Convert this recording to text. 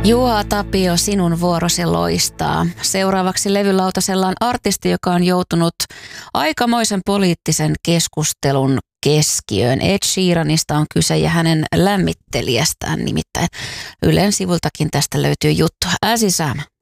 Juha Tapio, sinun vuorosi loistaa. Seuraavaksi levylautasella on artisti, joka on joutunut aikamoisen poliittisen keskustelun keskiöön. Ed Sheeranista on kyse ja hänen lämmittelijästään nimittäin. Ylen sivultakin tästä löytyy juttu. Äsi Sam.